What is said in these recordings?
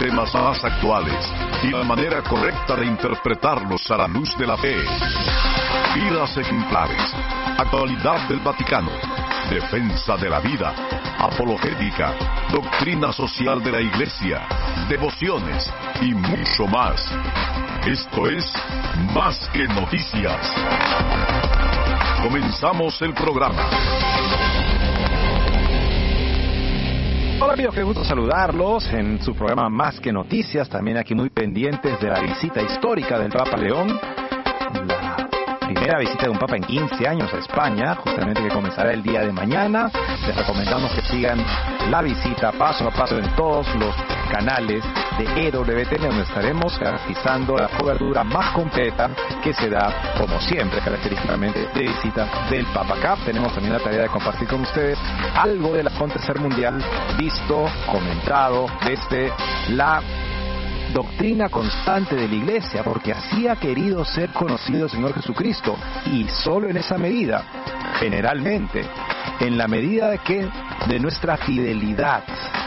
temas más actuales y la manera correcta de interpretarlos a la luz de la fe. Vidas ejemplares, actualidad del Vaticano, defensa de la vida, apologética, doctrina social de la Iglesia, devociones y mucho más. Esto es Más que Noticias. Comenzamos el programa. Hola amigos, qué gusto saludarlos en su programa Más que Noticias, también aquí muy pendientes de la visita histórica del Papa León, la primera visita de un Papa en 15 años a España, justamente que comenzará el día de mañana. Les recomendamos que sigan la visita paso a paso en todos los canales de EWTN, donde estaremos garantizando la cobertura más completa que se da, como siempre, característicamente de visita del Papa. Acá tenemos también la tarea de compartir con ustedes algo del acontecer mundial visto, comentado desde la doctrina constante de la Iglesia, porque así ha querido ser conocido el Señor Jesucristo, y solo en esa medida, generalmente, en la medida de nuestra fidelidad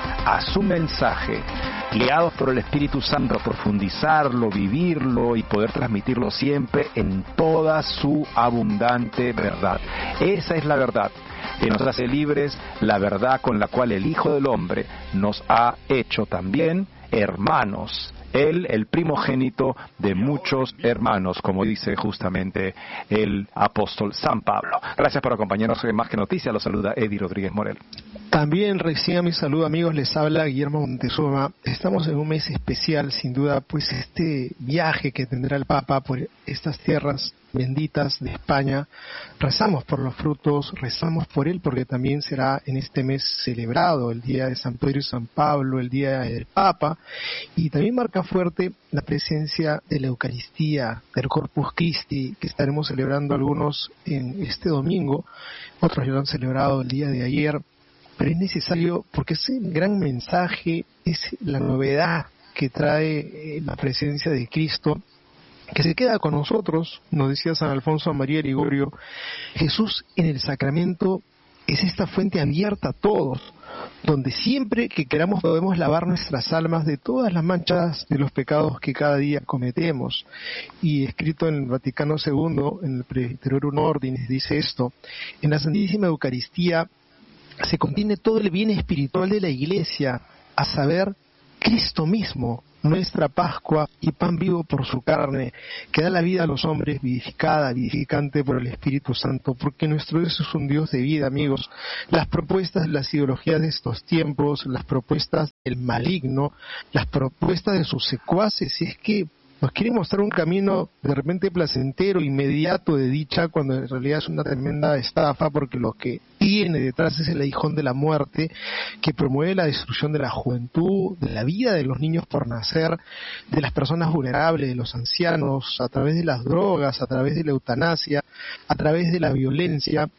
a su mensaje, guiados por el Espíritu Santo, a profundizarlo, vivirlo y poder transmitirlo siempre en toda su abundante verdad. Esa es la verdad que nos hace libres, la verdad con la cual el Hijo del Hombre nos ha hecho también hermanos. Él, el primogénito de muchos hermanos, como dice justamente el apóstol San Pablo. Gracias por acompañarnos en Más que Noticias. Los saluda Eddie Rodríguez Morel. También reciban mi saludo, amigos. Les habla Guillermo Montezuma. Estamos en un mes especial, sin duda, pues este viaje que tendrá el Papa por estas tierras benditas de España. Rezamos por los frutos, rezamos por él, porque también será en este mes celebrado el día de San Pedro y San Pablo, el día del Papa, y también marca fuerte la presencia de la Eucaristía, del Corpus Christi, que estaremos celebrando algunos en este domingo, otros ya lo han celebrado el día de ayer, pero es necesario porque ese gran mensaje es la novedad que trae la presencia de Cristo, que se queda con nosotros. Nos decía San Alfonso María Ligorio, Jesús en el sacramento es esta fuente abierta a todos, donde siempre que queramos podemos lavar nuestras almas de todas las manchas de los pecados que cada día cometemos. Y escrito en el Vaticano II, en el Praeteriorum Ordinis, dice esto: en la Santísima Eucaristía se contiene todo el bien espiritual de la Iglesia, a saber, Cristo mismo, nuestra Pascua y pan vivo por su carne, que da la vida a los hombres, vivificada, vivificante por el Espíritu Santo, porque nuestro Dios es un Dios de vida, amigos. Las propuestas de las ideologías de estos tiempos, las propuestas del maligno, las propuestas de sus secuaces, es que nos quieren mostrar un camino de repente placentero, inmediato, de dicha, cuando en realidad es una tremenda estafa, porque lo que tiene detrás es el aguijón de la muerte, que promueve la destrucción de la juventud, de la vida de los niños por nacer, de las personas vulnerables, de los ancianos, a través de las drogas, a través de la eutanasia, a través de la violencia.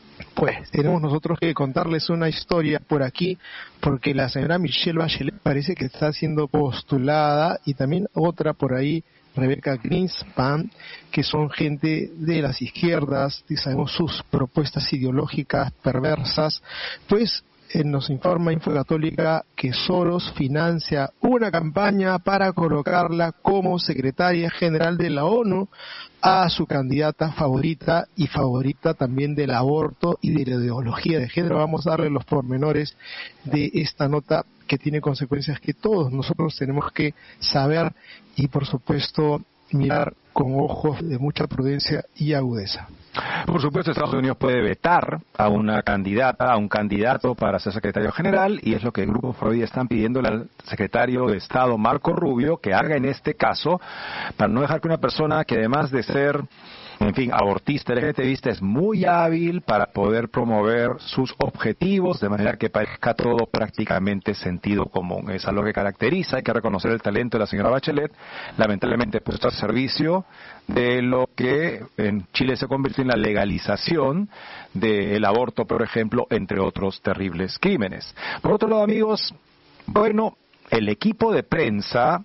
Pues tenemos nosotros que contarles una historia por aquí, porque la señora Michelle Bachelet parece que está siendo postulada, y también otra por ahí, Rebecca Greenspan, que son gente de las izquierdas, y sabemos sus propuestas ideológicas perversas. Pues nos informa Infocatólica que Soros financia una campaña para colocarla como secretaria general de la ONU a su candidata favorita, y favorita también del aborto y de la ideología de género. Vamos a darle los pormenores de esta nota, que tiene consecuencias que todos nosotros tenemos que saber y, por supuesto, mirar con ojos de mucha prudencia y agudeza. Por supuesto, Estados Unidos puede vetar a una candidata, a un candidato para ser secretario general, y es lo que el Grupo Freud están pidiendo al secretario de Estado Marco Rubio que haga en este caso, para no dejar que una persona que, además de ser, en fin, abortista, LGTBista, es muy hábil para poder promover sus objetivos de manera que parezca todo prácticamente sentido común. Es algo que caracteriza, hay que reconocer el talento de la señora Bachelet, lamentablemente puesto al servicio de lo que en Chile se convirtió en la legalización del aborto, por ejemplo, entre otros terribles crímenes. Por otro lado, amigos, bueno, el equipo de prensa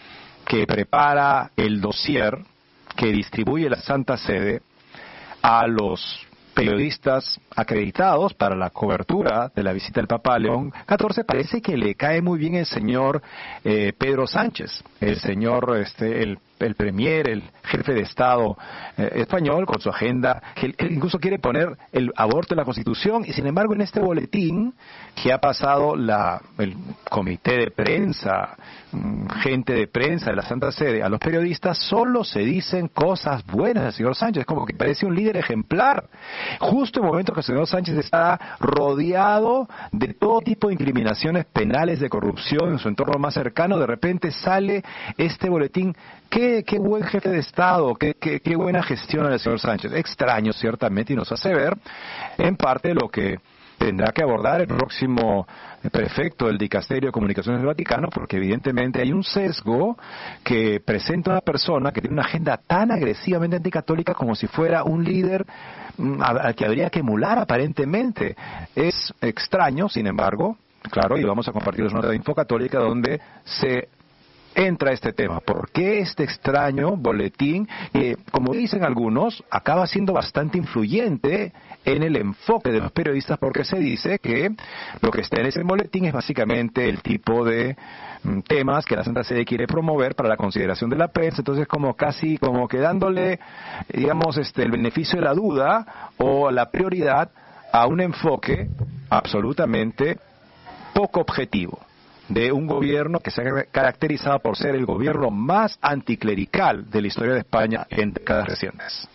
que prepara el dossier que distribuye la Santa Sede a los periodistas acreditados para la cobertura de la visita del Papa León XIV. Parece que le cae muy bien el señor Pedro Sánchez, el señor, el premier, el jefe de Estado español, con su agenda, que él incluso quiere poner el aborto en la Constitución, y sin embargo en este boletín que ha pasado el comité de prensa, gente de prensa de la Santa Sede, a los periodistas, solo se dicen cosas buenas del señor Sánchez, como que parece un líder ejemplar. Justo en el momento que el señor Sánchez está rodeado de todo tipo de incriminaciones penales de corrupción en su entorno más cercano, de repente sale este boletín. Qué buen jefe de Estado, qué buena gestión el señor Sánchez. Extraño, ciertamente, y nos hace ver, en parte, lo que tendrá que abordar el próximo prefecto del Dicasterio de Comunicaciones del Vaticano, porque evidentemente hay un sesgo que presenta una persona que tiene una agenda tan agresivamente anticatólica como si fuera un líder al que habría que emular aparentemente. Es extraño, sin embargo, claro, y vamos a compartir una nota de Info Católica donde se entra este tema. ¿Por qué este extraño boletín que, como dicen algunos, acaba siendo bastante influyente en el enfoque de los periodistas? Porque se dice que lo que está en ese boletín es básicamente el tipo de temas que la Santa Sede quiere promover para la consideración de la prensa. Entonces, como que dándole, digamos, el beneficio de la duda o la prioridad a un enfoque absolutamente poco objetivo de un gobierno que se ha caracterizado por ser el gobierno más anticlerical de la historia de España en décadas recientes.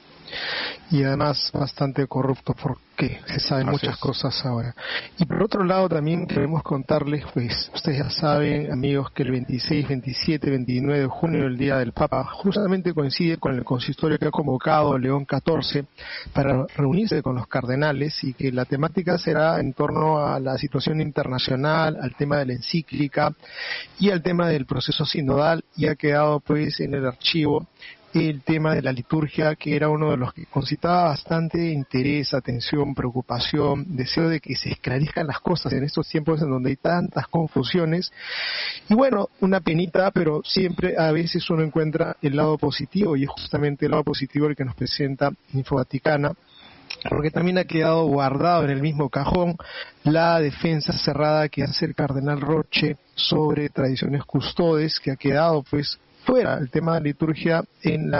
Y además bastante corrupto, porque se saben muchas cosas ahora. Y por otro lado también queremos contarles, pues ustedes ya saben, amigos, que el 26, 27, 29 de junio, el Día del Papa, justamente coincide con el consistorio que ha convocado León XIV para reunirse con los cardenales, y que la temática será en torno a la situación internacional, al tema de la encíclica y al tema del proceso sinodal, y ha quedado pues en el archivo el tema de la liturgia, que era uno de los que concitaba bastante interés, atención, preocupación, deseo de que se esclarezcan las cosas en estos tiempos en donde hay tantas confusiones. Y bueno, una penita, pero siempre a veces uno encuentra el lado positivo, y es justamente el lado positivo el que nos presenta Info Vaticana, porque también ha quedado guardado en el mismo cajón la defensa cerrada que hace el cardenal Roche sobre tradiciones custodes, que ha quedado pues fuera el tema de liturgia en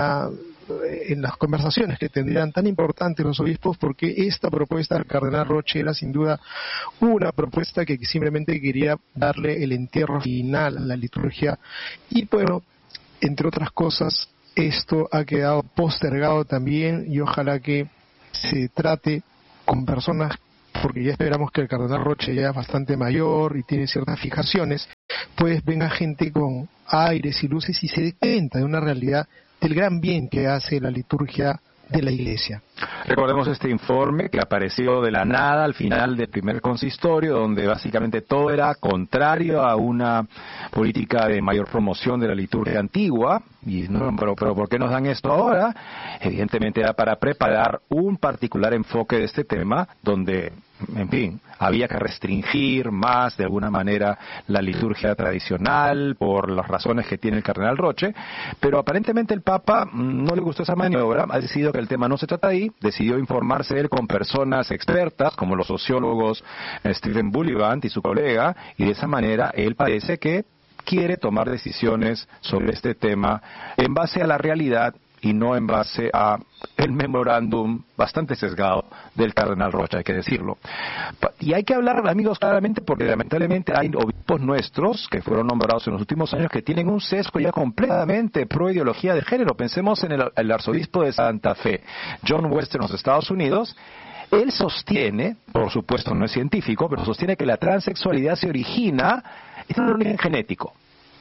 las conversaciones que tendrían tan importantes los obispos, porque esta propuesta del cardenal Roche era sin duda una propuesta que simplemente quería darle el entierro final a la liturgia. Y bueno, entre otras cosas, esto ha quedado postergado también, y ojalá que se trate con personas, porque ya esperamos que el cardenal Roche ya es bastante mayor y tiene ciertas fijaciones, pues venga gente con aires y luces y se dé cuenta de una realidad del gran bien que hace la liturgia de la Iglesia. Recordemos este informe que apareció de la nada al final del primer consistorio, donde básicamente todo era contrario a una política de mayor promoción de la liturgia antigua. Y no, pero ¿por qué nos dan esto ahora? Evidentemente era para preparar un particular enfoque de este tema, donde, en fin, había que restringir más de alguna manera la liturgia tradicional por las razones que tiene el cardenal Roche, pero aparentemente el Papa no le gustó esa maniobra, ha decidido que el tema no se trata ahí, decidió informarse él con personas expertas como los sociólogos Stephen Bullivant y su colega, y de esa manera él parece que quiere tomar decisiones sobre este tema en base a la realidad y no en base a el memorándum bastante sesgado del cardenal Rocha, hay que decirlo. Y hay que hablar, amigos, claramente, porque lamentablemente hay obispos nuestros que fueron nombrados en los últimos años que tienen un sesgo ya completamente pro ideología de género. Pensemos en el arzobispo de Santa Fe, John West, en los Estados Unidos. Él sostiene, por supuesto no es científico, pero sostiene que la transexualidad se origina en un origen genético.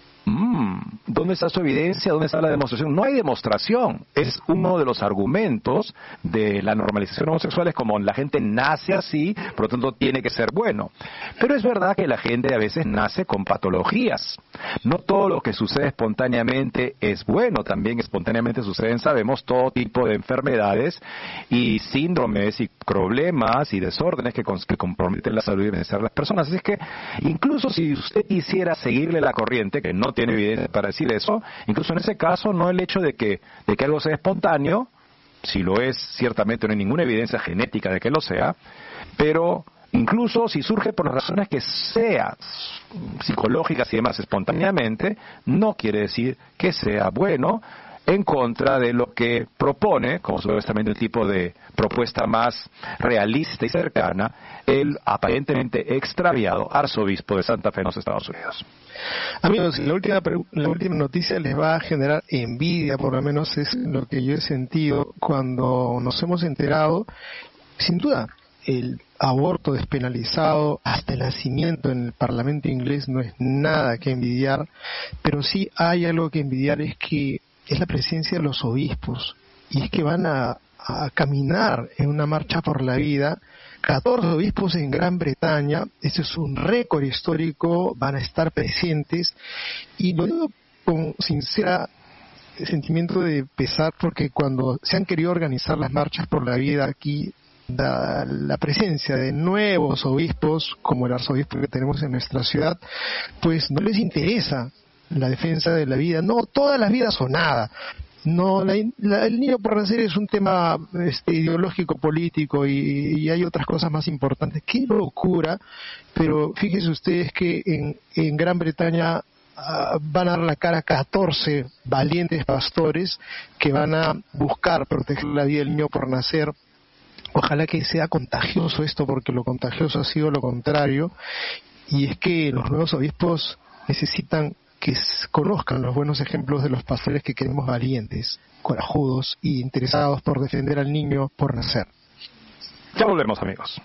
¿Dónde está su evidencia? ¿Dónde está la demostración? No hay demostración. Es uno de los argumentos de la normalización homosexual, es como la gente nace así, por lo tanto tiene que ser bueno. Pero es verdad que la gente a veces nace con patologías. No todo lo que sucede espontáneamente es bueno. También espontáneamente suceden, sabemos, todo tipo de enfermedades y síndromes y problemas y desórdenes que comprometen la salud y bienestar de las personas. Así es que incluso si usted quisiera seguirle la corriente, que no tiene evidencia para decir eso, incluso en ese caso no el hecho de que algo sea espontáneo Si lo es, ciertamente no hay ninguna evidencia genética de que lo sea, pero incluso si surge por las razones que sea, psicológicas y demás, espontáneamente, no quiere decir que sea bueno, en contra de lo que propone, como supuestamente el tipo de propuesta más realista y cercana, el aparentemente extraviado arzobispo de Santa Fe en los Estados Unidos. Amigos, la última noticia les va a generar envidia, por lo menos es lo que yo he sentido cuando nos hemos enterado, sin duda, el aborto despenalizado hasta el nacimiento en el Parlamento inglés no es nada que envidiar, pero sí hay algo que envidiar, es la presencia de los obispos, y es que van a caminar en una marcha por la vida, 14 obispos en Gran Bretaña, eso es un récord histórico, van a estar presentes, y lo digo con sincera sentimiento de pesar, porque cuando se han querido organizar las marchas por la vida aquí, la presencia de nuevos obispos, como el arzobispo que tenemos en nuestra ciudad, pues no les interesa la defensa de la vida, no, todas las vidas o nada. No, el niño por nacer es un tema ideológico, político y hay otras cosas más importantes. ¡Qué locura! Pero fíjense ustedes que en Gran Bretaña van a dar la cara a 14 valientes pastores que van a buscar proteger la vida del niño por nacer. Ojalá que sea contagioso esto, porque lo contagioso ha sido lo contrario, y es que los nuevos obispos necesitan que conozcan los buenos ejemplos de los pastores que queremos valientes, corajudos y interesados por defender al niño por nacer. Ya volvemos, amigos.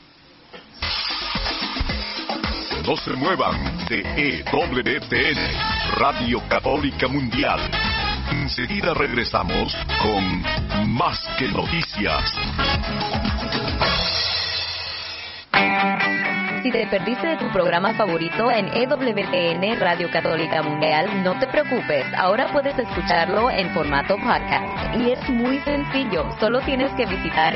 No se muevan de EWTN, Radio Católica Mundial. Enseguida regresamos con Más que Noticias. Si te perdiste de tu programa favorito en EWTN Radio Católica Mundial, no te preocupes, ahora puedes escucharlo en formato podcast. Y es muy sencillo, solo tienes que visitar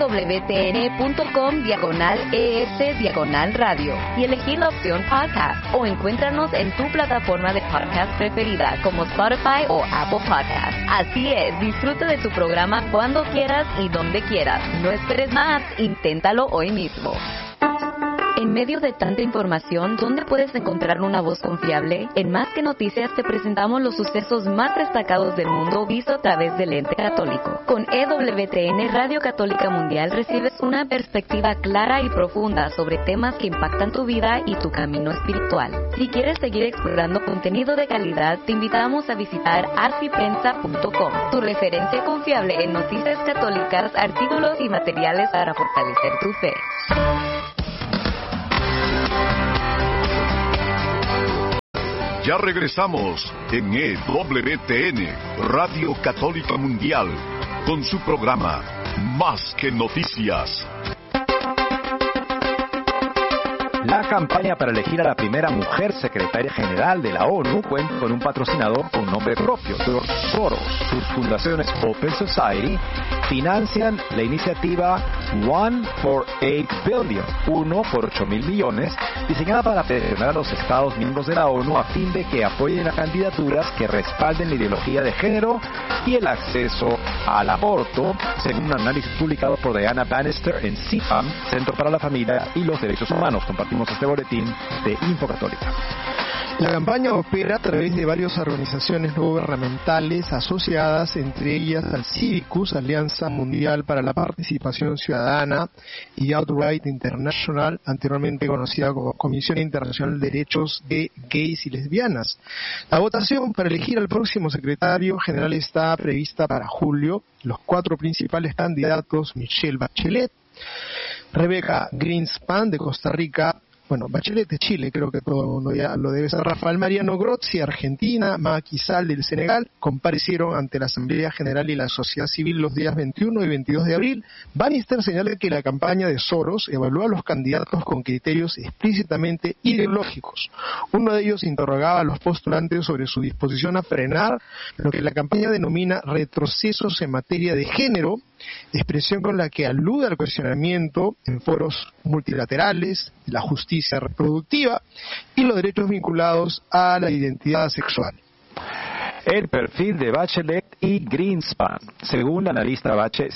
ewtn.com/ES/radio y elegir la opción podcast, o encuéntranos en tu plataforma de podcast preferida como Spotify o Apple Podcast. Así es, disfruta de tu programa cuando quieras y donde quieras. No esperes más, inténtalo hoy mismo. En medio de tanta información, ¿dónde puedes encontrar una voz confiable? En Más que Noticias te presentamos los sucesos más destacados del mundo visto a través del ente católico. Con EWTN Radio Católica Mundial recibes una perspectiva clara y profunda sobre temas que impactan tu vida y tu camino espiritual. Si quieres seguir explorando contenido de calidad, te invitamos a visitar arciprensa.com, tu referencia confiable en noticias católicas, artículos y materiales para fortalecer tu fe. Ya regresamos en EWTN, Radio Católica Mundial, con su programa Más que Noticias. La campaña para elegir a la primera mujer secretaria general de la ONU cuenta con un patrocinador con nombre propio, George Soros. Sus fundaciones Open Society financian la iniciativa One for 8 Billion, 1 por 8.000 millones, diseñada para presionar a los Estados miembros de la ONU a fin de que apoyen a candidaturas que respalden la ideología de género y el acceso al aborto, según un análisis publicado por Diana Bannister en CIFAM, Centro para la Familia y los Derechos Humanos. Compartimos este boletín de Info Católica. La campaña opera a través de varias organizaciones no gubernamentales asociadas, entre ellas al Civicus, Alianza Mundial para la Participación Ciudadana, y Outright International, anteriormente conocida como Comisión Internacional de Derechos de Gays y Lesbianas. La votación para elegir al próximo secretario general está prevista para julio. Los 4 principales candidatos: Michelle Bachelet, Rebecca Greenspan de Costa Rica, Bachelet de Chile, creo que todo el mundo ya lo debe saber, Rafael Mariano Grozzi, Argentina, Macky Sall del Senegal, comparecieron ante la Asamblea General y la sociedad civil los días 21 y 22 de abril. Bannister señala que la campaña de Soros evalúa a los candidatos con criterios explícitamente ideológicos. Uno de ellos interrogaba a los postulantes sobre su disposición a frenar lo que la campaña denomina retrocesos en materia de género, expresión con la que alude al cuestionamiento en foros multilaterales, la justicia reproductiva y los derechos vinculados a la identidad sexual. El perfil de Bachelet y Greenspan. Según la analista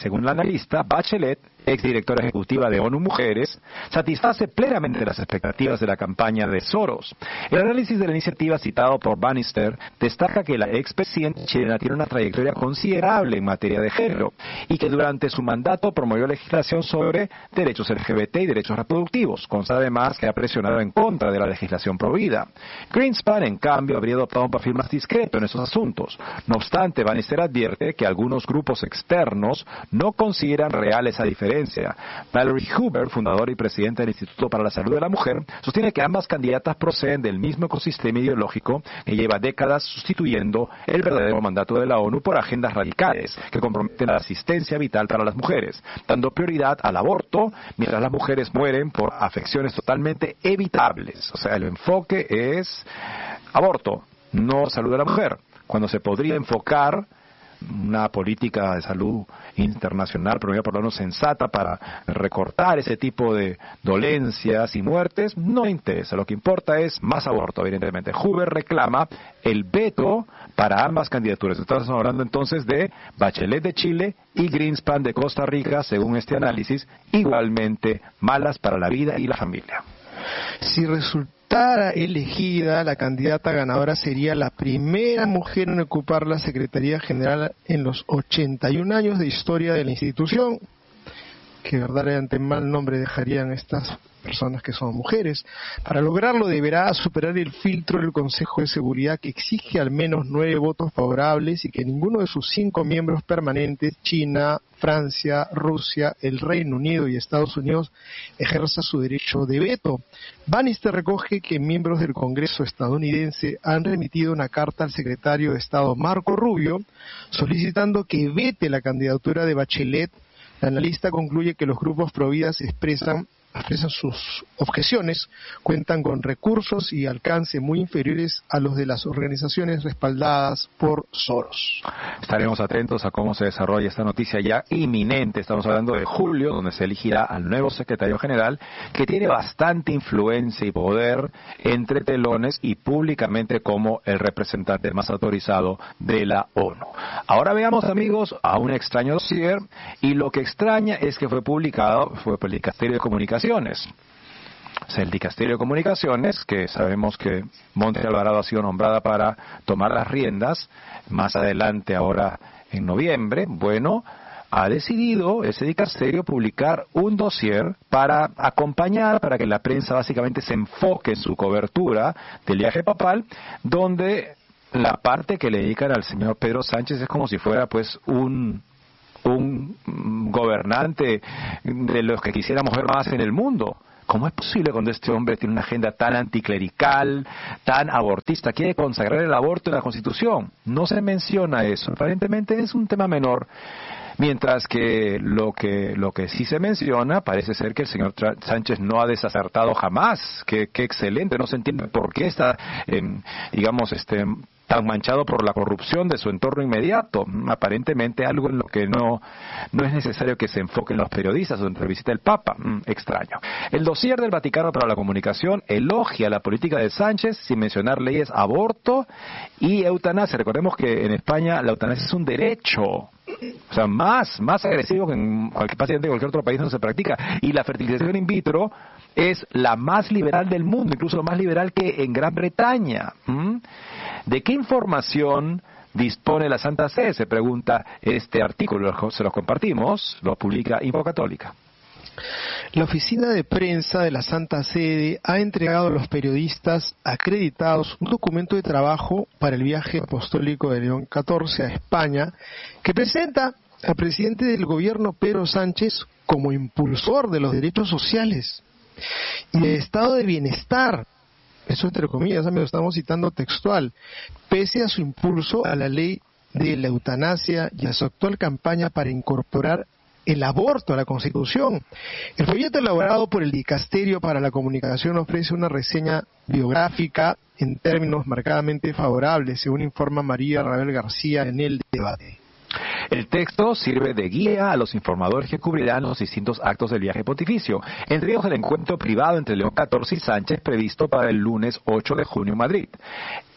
Bachelet, exdirectora ejecutiva de ONU Mujeres, satisface plenamente las expectativas de la campaña de Soros. El análisis de la iniciativa citado por Bannister destaca que la expresidenta chilena tiene una trayectoria considerable en materia de género y que durante su mandato promovió legislación sobre derechos LGBT y derechos reproductivos. Consta además que ha presionado en contra de la legislación provida. Greenspan, en cambio, habría adoptado un perfil más discreto en esos asuntos. No obstante, Bannister advierte que algunos grupos externos no consideran real esa diferencia. Valerie Huber, fundadora y presidenta del Instituto para la Salud de la Mujer, sostiene que ambas candidatas proceden del mismo ecosistema ideológico que lleva décadas sustituyendo el verdadero mandato de la ONU por agendas radicales que comprometen la asistencia vital para las mujeres, dando prioridad al aborto mientras las mujeres mueren por afecciones totalmente evitables. O sea, el enfoque es aborto, no salud de la mujer, cuando se podría enfocar una política de salud internacional, pero por lo menos sensata, para recortar ese tipo de dolencias y muertes, no interesa. Lo que importa es más aborto, evidentemente. Huber reclama el veto para ambas candidaturas. Estamos hablando entonces de Bachelet de Chile y Greenspan de Costa Rica, según este análisis, igualmente malas para la vida y la familia. Si resultara elegida, la candidata ganadora sería la primera mujer en ocupar la Secretaría General en los 81 años de historia de la institución. Que verdaderamente mal nombre dejarían estas personas que son mujeres. Para lograrlo deberá superar el filtro del Consejo de Seguridad, que exige al menos 9 votos favorables y que ninguno de sus 5 miembros permanentes, China, Francia, Rusia, el Reino Unido y Estados Unidos, ejerza su derecho de veto. Bannister recoge que miembros del Congreso estadounidense han remitido una carta al secretario de Estado Marco Rubio solicitando que vete la candidatura de Bachelet. La analista concluye que los grupos providas expresan sus objeciones, cuentan con recursos y alcance muy inferiores a los de las organizaciones respaldadas por Soros. Estaremos atentos a cómo se desarrolla esta noticia ya inminente. Estamos hablando de julio, donde se elegirá al nuevo secretario general, que tiene bastante influencia y poder entre telones y públicamente como el representante más autorizado de la ONU. Ahora veamos, amigos, a un extraño dossier, y lo que extraña es que fue publicado por el Dicasterio de Comunicaciones. O sea, el Dicasterio de Comunicaciones, que sabemos que Monte Alvarado ha sido nombrada para tomar las riendas más adelante, ahora en noviembre, bueno, ha decidido ese dicasterio publicar un dossier para acompañar, para que la prensa básicamente se enfoque en su cobertura del viaje papal, donde la parte que le dedican al señor Pedro Sánchez es como si fuera pues un gobernante de los que quisiéramos ver más en el mundo. ¿Cómo es posible cuando este hombre tiene una agenda tan anticlerical, tan abortista, quiere consagrar el aborto en la Constitución? No se menciona eso. Aparentemente es un tema menor. Mientras que lo que sí se menciona, parece ser que el señor Sánchez no ha desacertado jamás. Qué excelente, no se entiende por qué está, tan manchado por la corrupción de su entorno inmediato. Aparentemente algo en lo que no es necesario que se enfoquen los periodistas donde visita el Papa. Extraño. El dossier del Vaticano para la Comunicación elogia la política de Sánchez sin mencionar leyes aborto y eutanasia. Recordemos que en España la eutanasia es un derecho. O sea, más agresivo que en cualquier paciente de cualquier otro país donde se practica. Y la fertilización in vitro es la más liberal del mundo, incluso más liberal que en Gran Bretaña. ¿De qué información dispone la Santa Sede? Se pregunta este artículo, se los compartimos, lo publica Infocatólica. La oficina de prensa de la Santa Sede ha entregado a los periodistas acreditados un documento de trabajo para el viaje apostólico de León XIV a España, que presenta al presidente del gobierno Pedro Sánchez como impulsor de los derechos sociales y del estado de bienestar. Eso entre comillas, me lo estamos citando textual, pese a su impulso a la ley de la eutanasia y a su actual campaña para incorporar el aborto a la Constitución. El folleto elaborado por el Dicasterio para la Comunicación ofrece una reseña biográfica en términos marcadamente favorables, según informa María Rabel García en el debate. El texto sirve de guía a los informadores que cubrirán los distintos actos del viaje pontificio, entre ellos el encuentro privado entre León XIV y Sánchez previsto para el lunes 8 de junio en Madrid.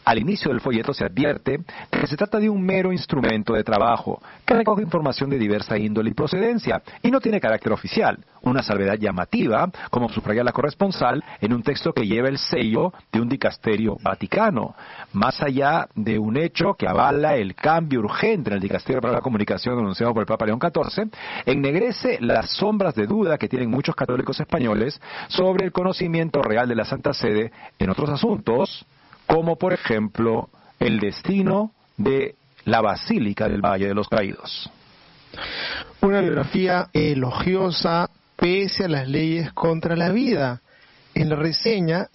Al inicio del folleto se advierte de que se trata de un mero instrumento de trabajo que recoge información de diversa índole y procedencia y no tiene carácter oficial, una salvedad llamativa, como subraya la corresponsal, en un texto que lleva el sello de un dicasterio vaticano. Más allá de un hecho que avala el cambio urgente en el dicasterio para la comunicación anunciado por el Papa León XIV, ennegrece las sombras de duda que tienen muchos católicos españoles sobre el conocimiento real de la Santa Sede en otros asuntos, como por ejemplo el destino de la Basílica del Valle de los Caídos. Una biografía elogiosa pese a las leyes contra la vida. En la reseña,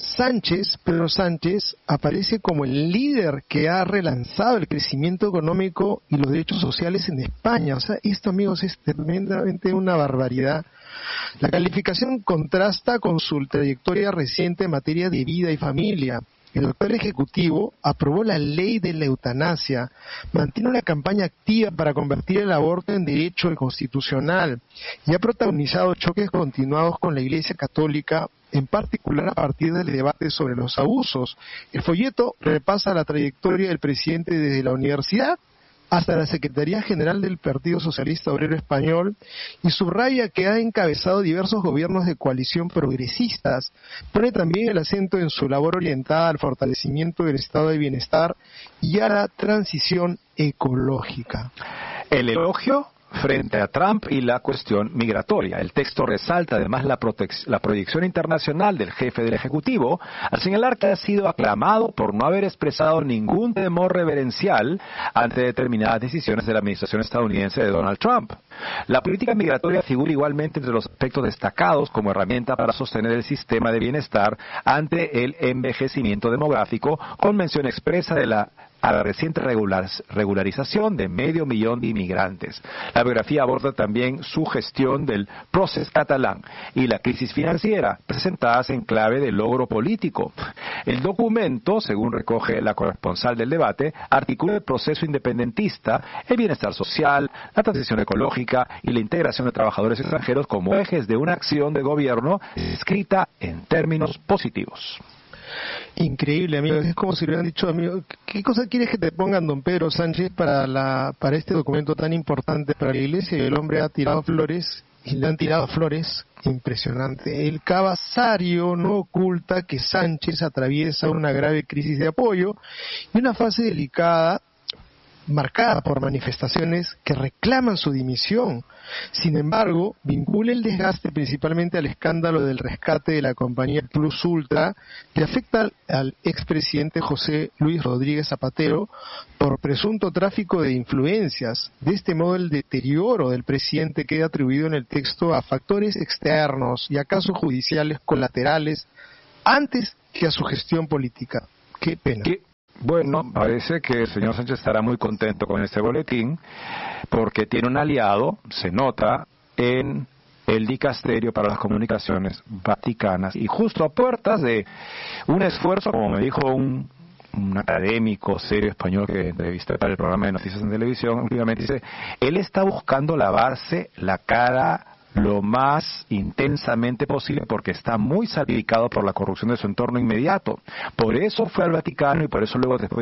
Pedro Sánchez, aparece como el líder que ha relanzado el crecimiento económico y los derechos sociales en España. O sea, esto, amigos, es tremendamente una barbaridad. La calificación contrasta con su trayectoria reciente en materia de vida y familia. El doctor ejecutivo aprobó la ley de la eutanasia, mantiene una campaña activa para convertir el aborto en derecho constitucional y ha protagonizado choques continuados con la Iglesia Católica, en particular a partir del debate sobre los abusos. El folleto repasa la trayectoria del presidente desde la universidad hasta la Secretaría General del Partido Socialista Obrero Español y subraya que ha encabezado diversos gobiernos de coalición progresistas. Pone también el acento en su labor orientada al fortalecimiento del estado de bienestar y a la transición ecológica. El elogio frente a Trump y la cuestión migratoria. El texto resalta además la proyección internacional del jefe del Ejecutivo al señalar que ha sido aclamado por no haber expresado ningún temor reverencial ante determinadas decisiones de la administración estadounidense de Donald Trump. La política migratoria figura igualmente entre los aspectos destacados como herramienta para sostener el sistema de bienestar ante el envejecimiento demográfico, con mención expresa a la reciente regularización de 500.000 de inmigrantes. La biografía aborda también su gestión del procés catalán y la crisis financiera, presentadas en clave de logro político. El documento, según recoge la corresponsal del debate, articula el proceso independentista, el bienestar social, la transición ecológica y la integración de trabajadores extranjeros como ejes de una acción de gobierno escrita en términos positivos. Increíble, amigos. Es como si le hubieran dicho, amigo, ¿qué cosa quieres que te pongan, don Pedro Sánchez, para este documento tan importante para la Iglesia? Y el hombre ha tirado flores, y le han tirado flores. Impresionante. El cabasario no oculta que Sánchez atraviesa una grave crisis de apoyo y una fase delicada marcada por manifestaciones que reclaman su dimisión. Sin embargo, vincula el desgaste principalmente al escándalo del rescate de la compañía Plus Ultra, que afecta al expresidente José Luis Rodríguez Zapatero por presunto tráfico de influencias. De este modo, el deterioro del presidente queda atribuido en el texto a factores externos y a casos judiciales colaterales antes que a su gestión política. Qué pena. Bueno, parece que el señor Sánchez estará muy contento con este boletín porque tiene un aliado, se nota, en el dicasterio para las comunicaciones vaticanas y justo a puertas de un esfuerzo, como me dijo un académico serio español que entrevisté para el programa de noticias en televisión últimamente, dice, él está buscando lavarse la cara lo más intensamente posible porque está muy salpicado por la corrupción de su entorno inmediato. Por eso fue al Vaticano y por eso luego después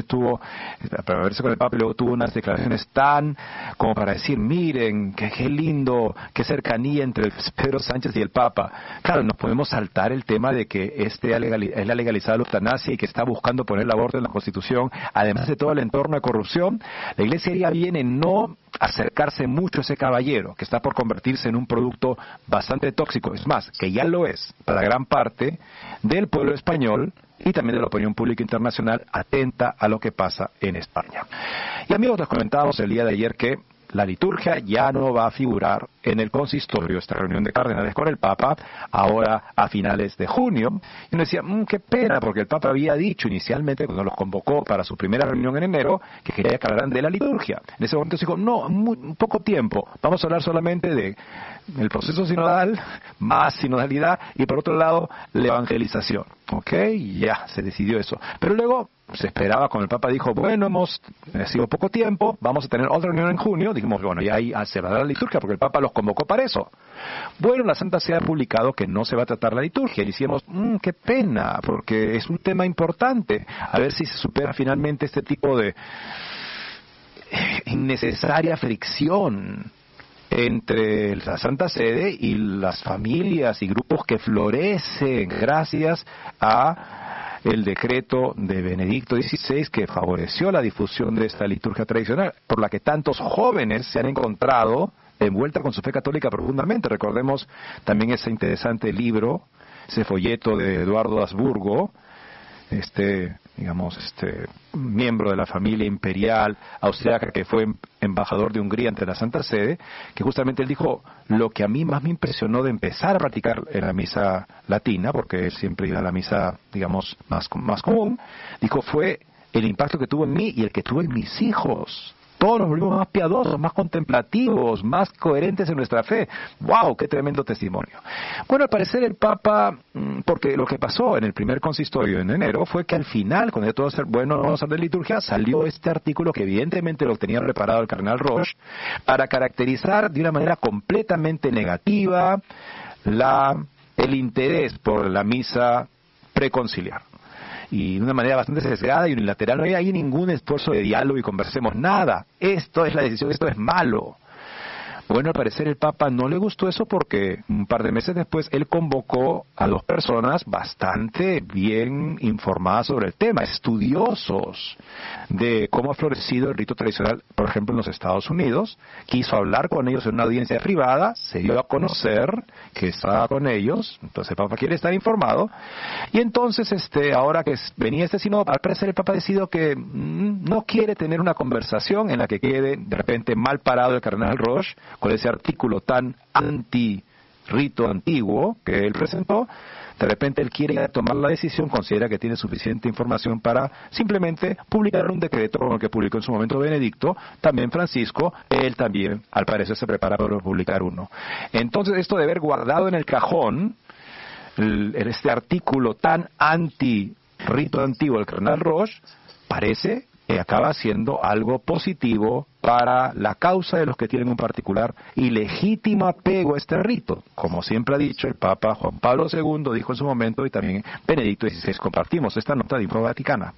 para verse con el Papa, y luego tuvo unas declaraciones tan como para decir, miren, qué lindo, qué cercanía entre Pedro Sánchez y el Papa. Claro, nos podemos saltar el tema de que es la legalizada la eutanasia y que está buscando poner el aborto en la Constitución, además de todo el entorno de corrupción. La Iglesia haría bien en no acercarse mucho a ese caballero que está por convertirse en un producto bastante tóxico, es más, que ya lo es para gran parte del pueblo español y también de la opinión pública internacional atenta a lo que pasa en España. Y amigos, les comentábamos el día de ayer que la liturgia ya no va a figurar en el consistorio, esta reunión de cardenales con el Papa, ahora a finales de junio. Y uno decía, qué pena, porque el Papa había dicho inicialmente, cuando los convocó para su primera reunión en enero, que quería que hablaran de la liturgia. En ese momento se dijo, no, poco tiempo, vamos a hablar solamente del proceso sinodal, más sinodalidad, y por otro lado, la evangelización. ¿Ok? Ya, se decidió eso. Pero luego se esperaba, cuando el Papa dijo, bueno, hemos sido poco tiempo, vamos a tener otra reunión en junio, dijimos, bueno, ya ahí se va a dar la liturgia, porque el Papa los convocó para eso. Bueno, la Santa Sede ha publicado que no se va a tratar la liturgia. Y decíamos, qué pena, porque es un tema importante. A ver si se supera finalmente este tipo de innecesaria fricción entre la Santa Sede y las familias y grupos que florecen gracias a el decreto de Benedicto XVI que favoreció la difusión de esta liturgia tradicional, por la que tantos jóvenes se han encontrado envuelta con su fe católica profundamente. Recordemos también ese interesante libro, ese folleto de Eduardo Habsburgo, miembro de la familia imperial austriaca que fue embajador de Hungría ante la Santa Sede, que justamente él dijo, lo que a mí más me impresionó de empezar a practicar en la misa latina, porque él siempre iba a la misa, digamos, más común, dijo, fue el impacto que tuvo en mí y el que tuvo en mis hijos. Todos nos volvimos más piadosos, más contemplativos, más coherentes en nuestra fe. ¡Wow! ¡Qué tremendo testimonio! Bueno, al parecer el Papa, porque lo que pasó en el primer consistorio en enero fue que al final, cuando ya todo ser bueno, vamos a hablar de liturgia, salió este artículo que evidentemente lo tenía preparado el cardenal Roche para caracterizar de una manera completamente negativa el interés por la misa preconciliar. Y de una manera bastante sesgada y unilateral. No hay ahí ningún esfuerzo de diálogo y conversemos nada. Esto es la decisión, esto es malo. Bueno, al parecer el Papa no le gustó eso porque un par de meses después él convocó a 2 personas bastante bien informadas sobre el tema, estudiosos de cómo ha florecido el rito tradicional, por ejemplo, en los Estados Unidos. Quiso hablar con ellos en una audiencia privada, se dio a conocer que estaba con ellos, entonces el Papa quiere estar informado, y entonces ahora que venía este sínodo, al parecer el Papa decidió que no quiere tener una conversación en la que quede de repente mal parado el cardenal Roche, con ese artículo tan anti-rito antiguo que él presentó. De repente él quiere tomar la decisión, considera que tiene suficiente información para simplemente publicar un decreto como el que publicó en su momento Benedicto, también Francisco, él también al parecer se prepara para publicar uno. Entonces esto de haber guardado en el cajón este artículo tan anti-rito antiguo del cardenal Roche, parece que acaba siendo algo positivo para la causa de los que tienen un particular y legítimo apego a este rito. Como siempre ha dicho el Papa Juan Pablo II, dijo en su momento, y también Benedicto XVI, compartimos esta nota de Info Vaticana.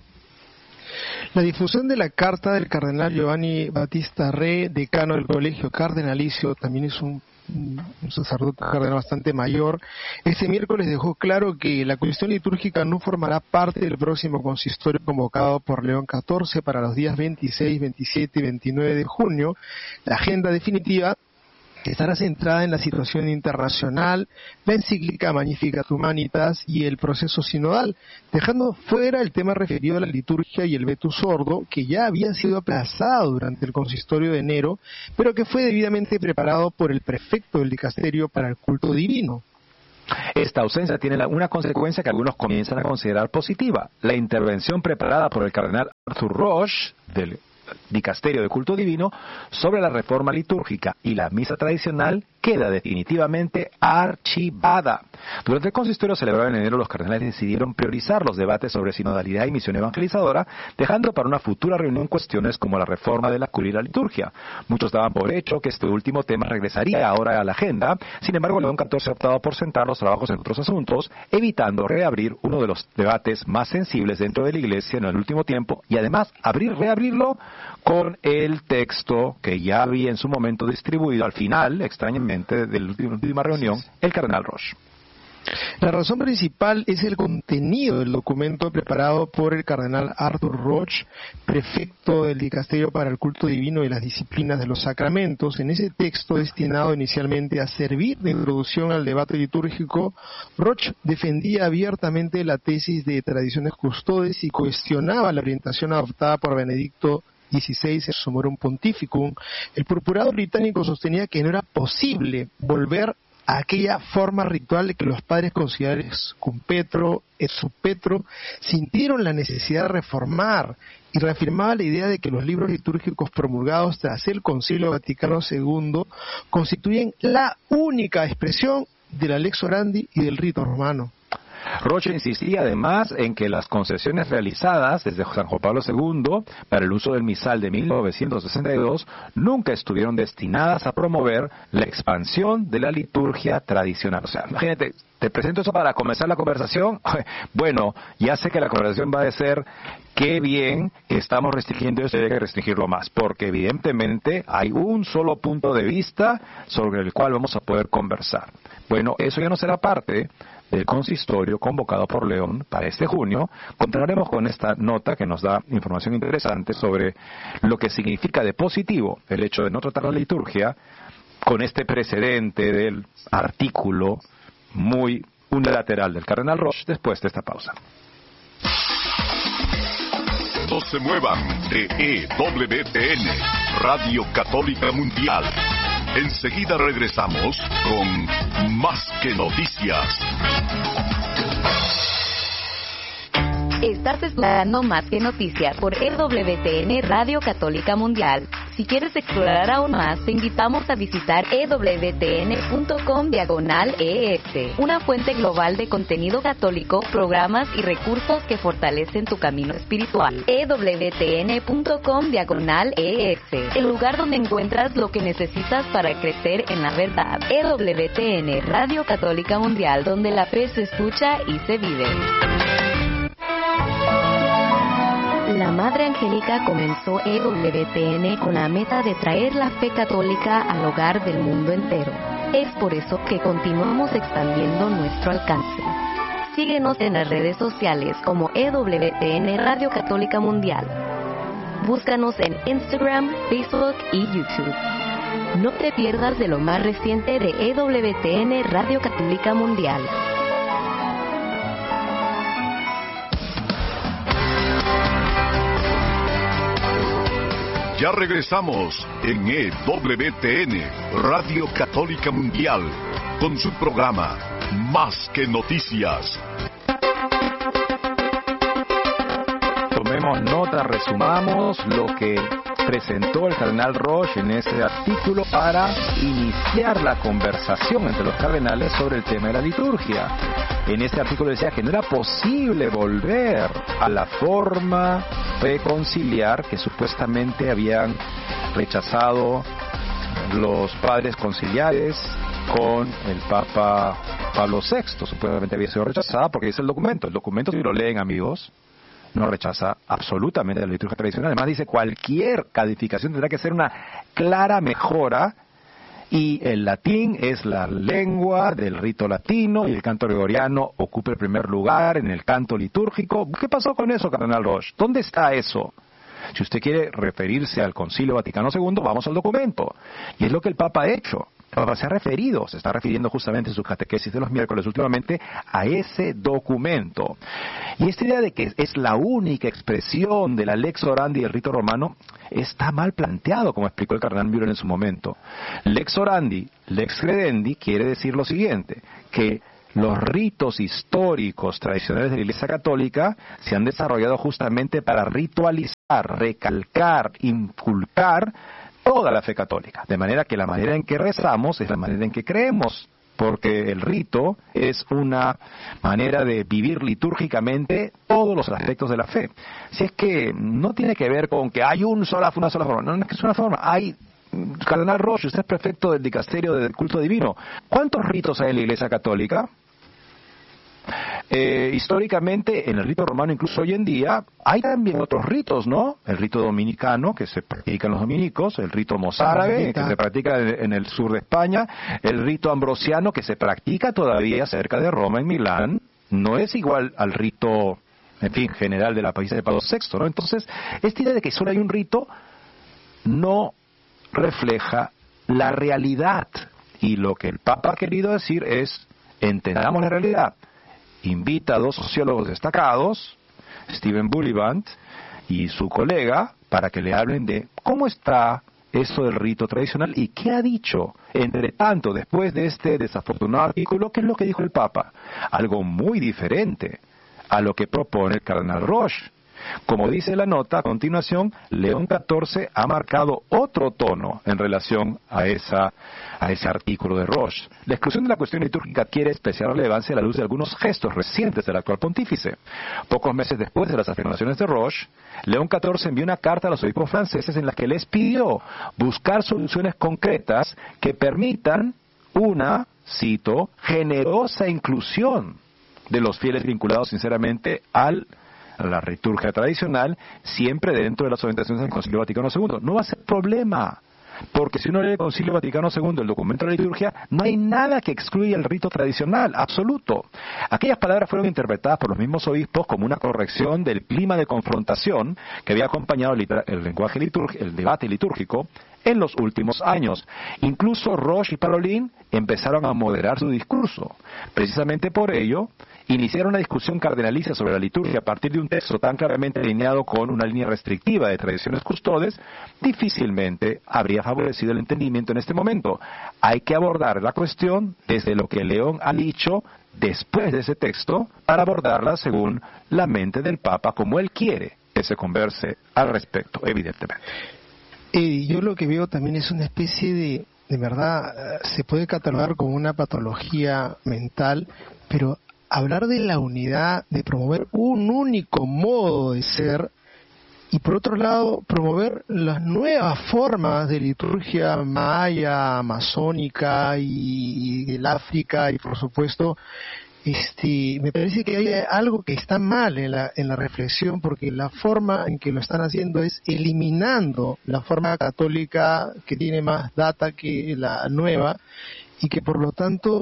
La difusión de la carta del cardenal Giovanni Battista Re, decano del Colegio Cardenalicio, también es un sacerdote cardenal bastante mayor, este miércoles dejó claro que la cuestión litúrgica no formará parte del próximo consistorio convocado por León XIV para los días 26, 27 y 29 de junio. La agenda definitiva estará centrada en la situación internacional, la encíclica Magnificat Humanitas y el proceso sinodal, dejando fuera el tema referido a la liturgia y el vetus ordo, que ya había sido aplazado durante el consistorio de enero, pero que fue debidamente preparado por el prefecto del dicasterio para el culto divino. Esta ausencia tiene una consecuencia que algunos comienzan a considerar positiva. La intervención preparada por el cardenal Arthur Roche del Dicasterio de Culto Divino sobre la reforma litúrgica y la misa tradicional queda definitivamente archivada. Durante el consistorio celebrado en enero, los cardenales decidieron priorizar los debates sobre sinodalidad y misión evangelizadora, dejando para una futura reunión cuestiones como la reforma de la curia y la liturgia. Muchos daban por hecho que este último tema regresaría ahora a la agenda. Sin embargo, León XIV ha optado por centrar los trabajos en otros asuntos, evitando reabrir uno de los debates más sensibles dentro de la Iglesia en el último tiempo, y además reabrirlo con el texto que ya había en su momento distribuido al final, extrañamente, de la última reunión, el cardenal Roche. La razón principal es el contenido del documento preparado por el cardenal Arthur Roche, prefecto del Dicasterio para el Culto Divino y las Disciplinas de los Sacramentos. En ese texto, destinado inicialmente a servir de introducción al debate litúrgico, Roche defendía abiertamente la tesis de tradiciones custodes y cuestionaba la orientación adoptada por Benedicto XVI en Summorum Pontificum. El purpurado británico sostenía que no era posible volver a aquella forma ritual que los padres conciliares cum petro et sub petro sintieron la necesidad de reformar, y reafirmaba la idea de que los libros litúrgicos promulgados tras el Concilio Vaticano II constituyen la única expresión de la Lex Orandi y del rito romano. Roche insistía además en que las concesiones realizadas desde San Juan Pablo II para el uso del misal de 1962 nunca estuvieron destinadas a promover la expansión de la liturgia tradicional. O sea, imagínate, te presento eso para comenzar la conversación. Bueno, ya sé que la conversación va a ser qué bien estamos restringiendo esto y hay que restringirlo más, porque evidentemente hay un solo punto de vista sobre el cual vamos a poder conversar. Bueno, eso ya no será parte del consistorio convocado por León para este junio. Continuaremos con esta nota que nos da información interesante sobre lo que significa de positivo el hecho de no tratar la liturgia con este precedente del artículo muy unilateral del cardenal Roche después de esta pausa. No se muevan de EWTN, Radio Católica Mundial. Enseguida regresamos con Más que Noticias. Estás escuchando Más que Noticias por EWTN Radio Católica Mundial. Si quieres explorar aún más, te invitamos a visitar ewtn.com/ES, una fuente global de contenido católico, programas y recursos que fortalecen tu camino espiritual. ewtn.com/ES, el lugar donde encuentras lo que necesitas para crecer en la verdad. EWTN Radio Católica Mundial, donde la fe se escucha y se vive. La Madre Angélica comenzó EWTN con la meta de traer la fe católica al hogar del mundo entero. Es por eso que continuamos expandiendo nuestro alcance. Síguenos en las redes sociales como EWTN Radio Católica Mundial. Búscanos en Instagram, Facebook y YouTube. No te pierdas de lo más reciente de EWTN Radio Católica Mundial. Ya regresamos en EWTN, Radio Católica Mundial, con su programa Más que Noticias. Tomemos nota, resumamos lo que presentó el cardenal Roche en ese artículo para iniciar la conversación entre los cardenales sobre el tema de la liturgia. En este artículo decía que no era posible volver a la forma preconciliar que supuestamente habían rechazado los padres conciliares con el Papa Pablo VI. Supuestamente había sido rechazada porque dice el documento. El documento, si lo leen, amigos, no rechaza absolutamente la liturgia tradicional. Además dice cualquier calificación tendrá que ser una clara mejora, y el latín es la lengua del rito latino y el canto gregoriano ocupa el primer lugar en el canto litúrgico. ¿Qué pasó con eso, cardenal Roche? ¿Dónde está eso? Si usted quiere referirse al Concilio Vaticano II, vamos al documento. Y es lo que el Papa ha hecho. El Papa se está refiriendo justamente en su catequesis de los miércoles últimamente a ese documento. Y esta idea de que es la única expresión de la lex orandi del rito romano está mal planteado, como explicó el cardenal Müller en su momento. Lex orandi, lex credendi quiere decir lo siguiente, que los ritos históricos tradicionales de la Iglesia Católica se han desarrollado justamente para ritualizar, recalcar, inculcar toda la fe católica, de manera que la manera en que rezamos es la manera en que creemos, porque el rito es una manera de vivir litúrgicamente todos los aspectos de la fe. Si es que no tiene que ver con que hay una sola forma, no es que es una forma, hay... Cardenal Roche, usted es prefecto del dicasterio del culto divino. ¿Cuántos ritos hay en la Iglesia Católica? Históricamente, en el rito romano, incluso hoy en día, hay también otros ritos, ¿no? El rito dominicano, que se practica en los dominicos, el rito mozárabe, que se practica en el sur de España, el rito ambrosiano, que se practica todavía cerca de Roma, en Milán, no es igual al rito, en fin, general de la país de Pablo VI, ¿no? Entonces, esta idea de que solo hay un rito no refleja la realidad, y lo que el Papa ha querido decir es, entendamos la realidad. Invita a dos sociólogos destacados, Steven Bullivant y su colega, para que le hablen de cómo está eso del rito tradicional y qué ha dicho. Entre tanto, después de este desafortunado artículo, ¿qué es lo que dijo el Papa? Algo muy diferente a lo que propone el cardenal Roche. Como dice la nota a continuación, León XIV ha marcado otro tono en relación a ese artículo de Roche. La exclusión de la cuestión litúrgica adquiere especial relevancia a la luz de algunos gestos recientes del actual pontífice. Pocos meses después de las afirmaciones de Roche, León XIV envió una carta a los obispos franceses en la que les pidió buscar soluciones concretas que permitan una, cito, generosa inclusión de los fieles vinculados sinceramente a la liturgia tradicional, siempre dentro de las orientaciones del Concilio Vaticano II. No va a ser problema, porque si uno lee el Concilio Vaticano II, el documento de la liturgia, no hay nada que excluya el rito tradicional, absoluto. Aquellas palabras fueron interpretadas por los mismos obispos como una corrección del clima de confrontación que había acompañado el lenguaje el debate litúrgico en los últimos años. Incluso Roche y Parolin empezaron a moderar su discurso. Precisamente por ello, iniciar una discusión cardenalicia sobre la liturgia a partir de un texto tan claramente alineado con una línea restrictiva de tradiciones custodes, difícilmente habría favorecido el entendimiento en este momento. Hay que abordar la cuestión desde lo que León ha dicho después de ese texto para abordarla según la mente del Papa, como él quiere que se converse al respecto, evidentemente. Yo lo que veo también es una especie de verdad, se puede catalogar como una patología mental, pero hablar de la unidad, de promover un único modo de ser, y por otro lado promover las nuevas formas de liturgia maya, amazónica y del África, y por supuesto me parece que hay algo que está mal en la reflexión, porque la forma en que lo están haciendo es eliminando la forma católica que tiene más data que la nueva, y que por lo tanto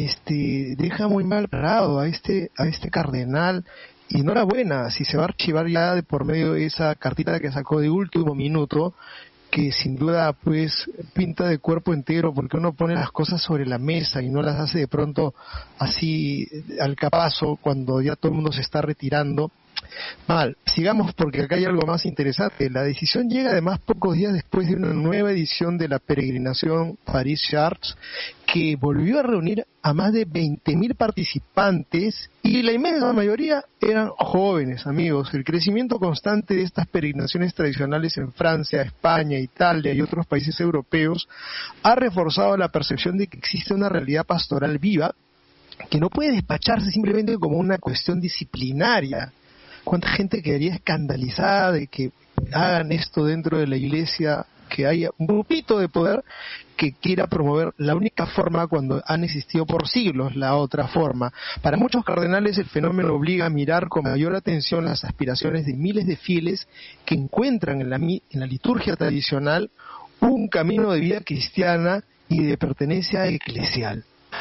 deja muy mal parado a este cardenal. Y enhorabuena si se va a archivar ya de por medio de esa cartita que sacó de último minuto, que sin duda pues pinta de cuerpo entero, porque uno pone las cosas sobre la mesa y no las hace de pronto así al capazo cuando ya todo el mundo se está retirando. Mal, sigamos porque acá hay algo más interesante. La decisión llega además pocos días después de una nueva edición de la peregrinación París-Chartres, que volvió a reunir a más de 20.000 participantes, y la inmensa mayoría eran jóvenes, amigos. El crecimiento constante de estas peregrinaciones tradicionales en Francia, España, Italia y otros países europeos ha reforzado la percepción de que existe una realidad pastoral viva que no puede despacharse simplemente como una cuestión disciplinaria. ¿Cuánta gente quedaría escandalizada de que hagan esto dentro de la iglesia, que haya un grupito de poder que quiera promover la única forma cuando han existido por siglos la otra forma? Para muchos cardenales el fenómeno obliga a mirar con mayor atención las aspiraciones de miles de fieles que encuentran en la liturgia tradicional un camino de vida cristiana y de pertenencia eclesial.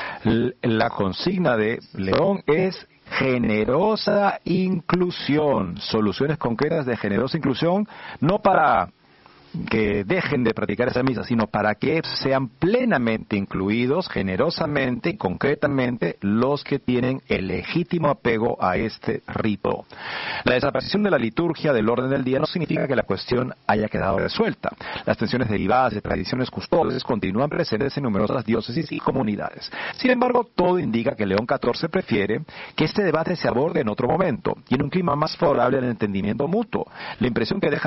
La consigna de León es generosa inclusión, soluciones concretas de generosa inclusión, no para que dejen de practicar esa misa, sino para que sean plenamente incluidos, generosamente y concretamente, los que tienen el legítimo apego a este rito. La desaparición de la liturgia del orden del día no significa que la cuestión haya quedado resuelta. Las tensiones derivadas de tradiciones custodias continúan presentes en numerosas diócesis y comunidades. Sin embargo, todo indica que León XIV prefiere que este debate se aborde en otro momento y en un clima más favorable al entendimiento mutuo. La impresión que deja